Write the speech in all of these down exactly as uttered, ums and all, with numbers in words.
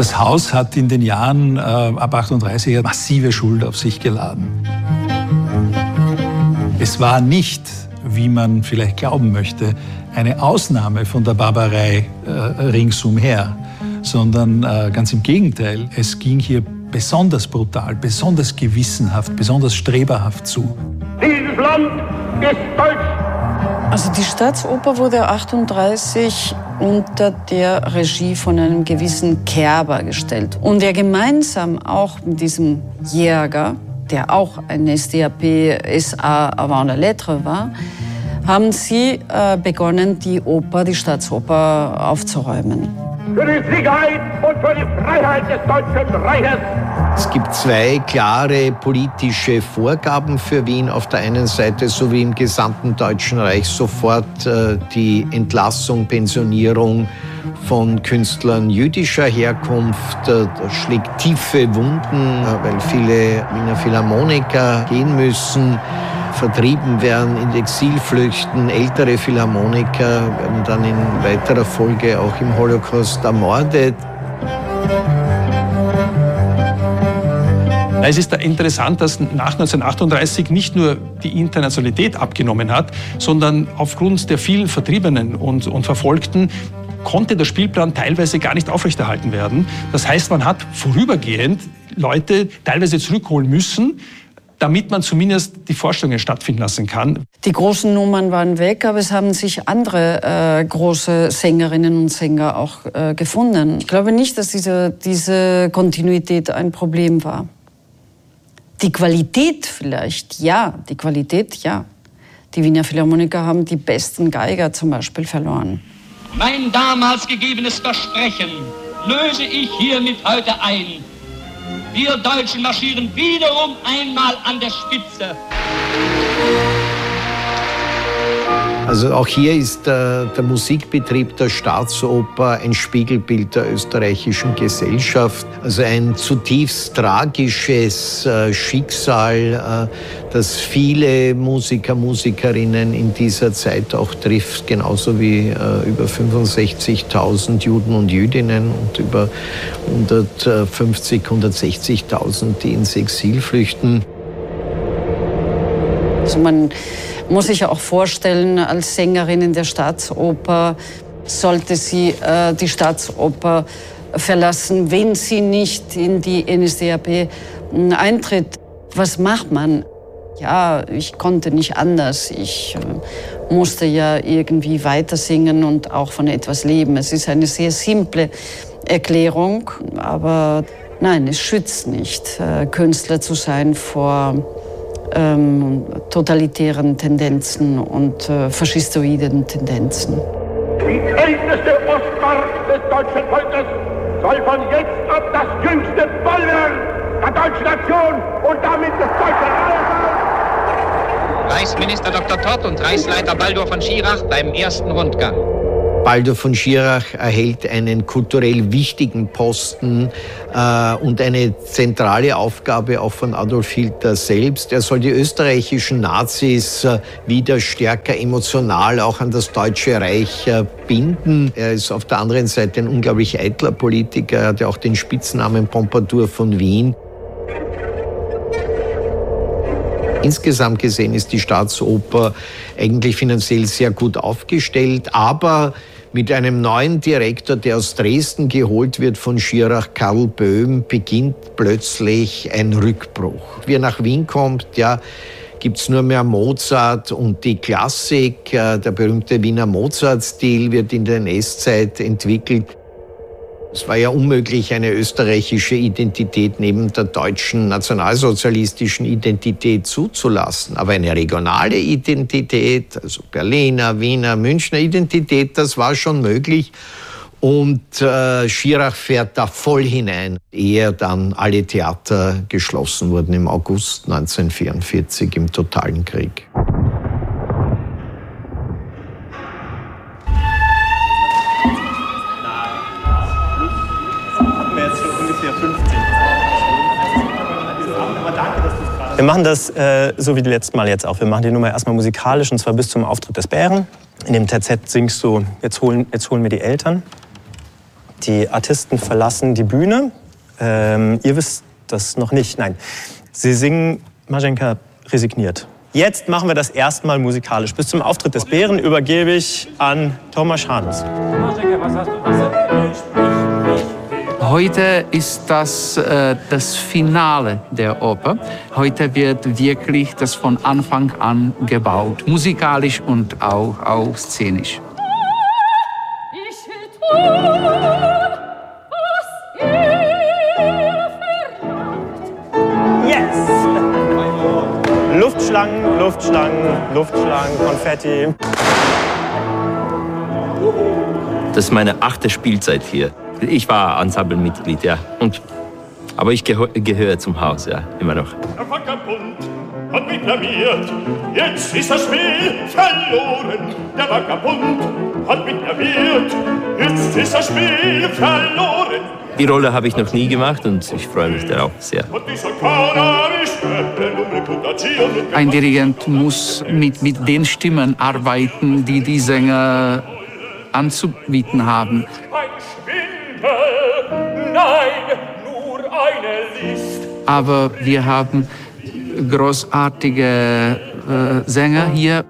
das Haus hat in den Jahren äh, ab achtunddreißig massive Schuld auf sich geladen. Es war nicht, wie man vielleicht glauben möchte, eine Ausnahme von der Barbarei äh, ringsumher, sondern äh, ganz im Gegenteil. Es ging hier besonders brutal, besonders gewissenhaft, besonders streberhaft zu. Dieses Land ist deutsch. Also die Staatsoper wurde achtunddreißig unter der Regie von einem gewissen Kerber gestellt. Und der gemeinsam auch mit diesem Jäger, der auch ein S D A P S A avant la lettre war, haben sie äh, begonnen, die Oper, die Staatsoper aufzuräumen. Für die Sicherheit und für die Freiheit des Deutschen Reiches. Es gibt zwei klare politische Vorgaben für Wien. Auf der einen Seite, so wie im gesamten Deutschen Reich, sofort äh, die Entlassung, Pensionierung von Künstlern jüdischer Herkunft. Das schlägt tiefe Wunden, weil viele Wiener Philharmoniker gehen müssen, vertrieben werden, in Exil flüchten. Ältere Philharmoniker werden dann in weiterer Folge auch im Holocaust ermordet. Es ist interessant, dass nach neunzehnhundertachtunddreißig nicht nur die Internationalität abgenommen hat, sondern aufgrund der vielen Vertriebenen und, und Verfolgten konnte der Spielplan teilweise gar nicht aufrechterhalten werden. Das heißt, man hat vorübergehend Leute teilweise zurückholen müssen, damit man zumindest die Vorstellungen stattfinden lassen kann. Die großen Nummern waren weg, aber es haben sich andere äh, große Sängerinnen und Sänger auch äh, gefunden. Ich glaube nicht, dass diese, diese Kontinuität ein Problem war. Die Qualität vielleicht, ja, die Qualität, ja. Die Wiener Philharmoniker haben die besten Geiger zum Beispiel verloren. Mein damals gegebenes Versprechen löse ich hiermit heute ein. Wir Deutschen marschieren wiederum einmal an der Spitze. Also auch hier ist der, der Musikbetrieb der Staatsoper ein Spiegelbild der österreichischen Gesellschaft. Also ein zutiefst tragisches äh, Schicksal, äh, das viele Musiker, Musikerinnen in dieser Zeit auch trifft, genauso wie äh, über fünfundsechzigtausend Juden und Jüdinnen und über hundertfünfzig, hundertsechzigtausend, die ins Exil flüchten. Also man muss sich auch vorstellen, als Sängerin in der Staatsoper sollte sie äh, die Staatsoper verlassen, wenn sie nicht in die N S D A P eintritt. Was macht man? Ja, ich konnte nicht anders. Ich äh, musste ja irgendwie weiter singen und auch von etwas leben. Es ist eine sehr simple Erklärung, aber nein, es schützt nicht, äh, Künstler zu sein vor Ähm, totalitären Tendenzen und äh, faschistoiden Tendenzen. Die älteste Ostmark des deutschen Volkes soll von jetzt ab das jüngste Bollwerk der deutschen Nation und damit des Deutschen Reiches sein. Reichsminister Doktor Todt und Reichsleiter Baldur von Schirach beim ersten Rundgang. Baldur von Schirach erhält einen kulturell wichtigen Posten äh, und eine zentrale Aufgabe auch von Adolf Hitler selbst. Er soll die österreichischen Nazis äh, wieder stärker emotional auch an das Deutsche Reich äh, binden. Er ist auf der anderen Seite ein unglaublich eitler Politiker. Er hat ja auch den Spitznamen Pompadour von Wien. Insgesamt gesehen ist die Staatsoper eigentlich finanziell sehr gut aufgestellt, aber mit einem neuen Direktor, der aus Dresden geholt wird von Schirach, Karl Böhm, beginnt plötzlich ein Rückbruch. Wie er nach Wien kommt, ja, gibt es nur mehr Mozart und die Klassik. Der berühmte Wiener Mozart-Stil wird in der N S-Zeit entwickelt. Es war ja unmöglich, eine österreichische Identität neben der deutschen nationalsozialistischen Identität zuzulassen. Aber eine regionale Identität, also Berliner, Wiener, Münchner Identität, das war schon möglich. Und äh, Schirach fährt da voll hinein, ehe dann alle Theater geschlossen wurden im August neunzehnhundertvierundvierzig im totalen Krieg. Wir machen das äh, so wie die letzten Mal jetzt auch. Wir machen die Nummer erstmal musikalisch, und zwar bis zum Auftritt des Bären. In dem Terzett singst du, jetzt holen, jetzt holen wir die Eltern. Die Artisten verlassen die Bühne. Ähm, ihr wisst das noch nicht. Nein, sie singen Marzenka resigniert. Jetzt machen wir das erstmal musikalisch. Bis zum Auftritt des Bären übergebe ich an Tomasz Hans. Heute ist das äh, das Finale der Oper. Heute wird wirklich das von Anfang an gebaut, musikalisch und auch, auch szenisch. Ich will tun, was ihr verlangt. Yes! Luftschlangen, Luftschlangen, Luftschlangen, Konfetti. Das ist meine achte Spielzeit hier. Ich war Ensemblemitglied, ja. Und, aber ich gehö gehöre zum Haus, ja, immer noch. Der Vagabund hat mich blamiert, jetzt ist das Spiel verloren. Der Vagabund hat mich blamiert, jetzt ist das Spiel verloren. Die Rolle habe ich noch nie gemacht und ich freue mich darauf sehr. Ein Dirigent muss mit, mit den Stimmen arbeiten, die die Sänger anzubieten haben. Nein, nur eine List. Aber wir haben großartige äh, Sänger hier.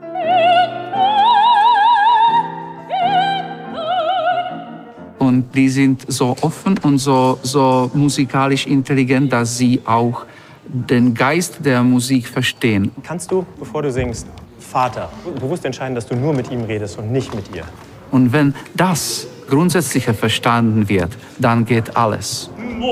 Und die sind so offen und so, so musikalisch intelligent, dass sie auch den Geist der Musik verstehen. Kannst du, bevor du singst, Vater, bewusst entscheiden, dass du nur mit ihm redest und nicht mit ihr? Und wenn das Grundsätzliche verstanden wird, dann geht alles.